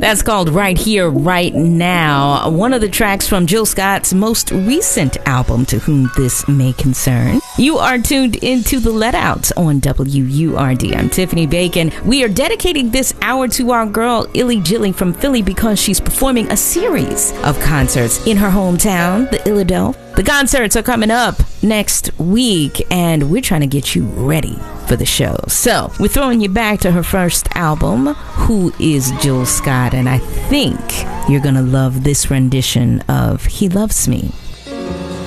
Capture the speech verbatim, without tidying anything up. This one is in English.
That's called Right Here, Right Now, one of the tracks from Jill Scott's most recent album, To Whom This May Concern. You are tuned into The Let Out on W U R D. I'm Tiffany Bacon. We are dedicating this hour to our girl, Illy Jilly from Philly, because she's performing a series of concerts in her hometown, the Illidale. The concerts are coming up next week, and we're trying to get you ready for the show. So we're throwing you back to her first album, Who is Jill Scott? And I think you're going to love this rendition of He Loves Me.